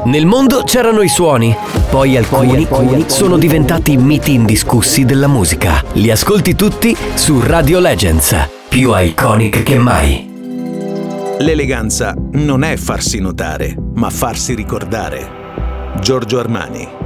Nel mondo c'erano i suoni, poi alcuni sono diventati miti indiscussi della musica. Li ascolti tutti su Radio Legends, più iconic che mai. L'eleganza non è farsi notare, ma farsi ricordare. Giorgio Armani.